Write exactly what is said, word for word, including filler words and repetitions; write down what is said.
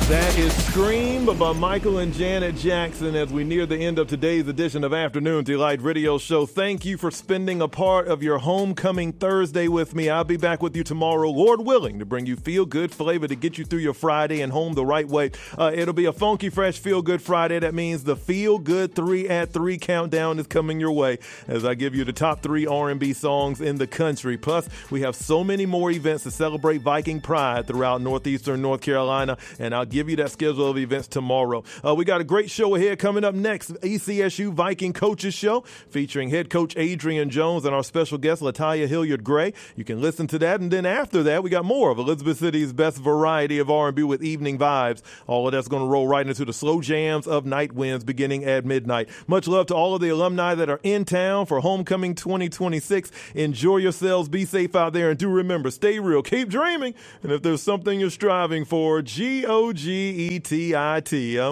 That is Scream by Michael and Janet Jackson as we near the end of today's edition of Afternoon Delight Radio Show. Thank you for spending a part of your homecoming Thursday with me. I'll be back with you tomorrow, Lord willing, to bring you feel-good flavor to get you through your Friday and home the right way. Uh, it'll be a funky, fresh, feel-good Friday. That means the Feel-Good three at three countdown is coming your way as I give you the top three R and B songs in the country. Plus, we have so many more events to celebrate Viking pride throughout northeastern North Carolina, and I'll give you that schedule of events tomorrow. Uh, we got a great show ahead coming up next. E C S U Viking Coaches Show featuring head coach Adrian Jones and our special guest Latanya Hilliard-Gray. You can listen to that, and then after that, we got more of Elizabeth City's best variety of R and B with evening vibes. All of that's going to roll right into the slow jams of Night Winds beginning at midnight. Much love to all of the alumni that are in town for Homecoming twenty twenty-six. Enjoy yourselves, be safe out there, and do remember, stay real, keep dreaming, and if there's something you're striving for, G O G E T I T.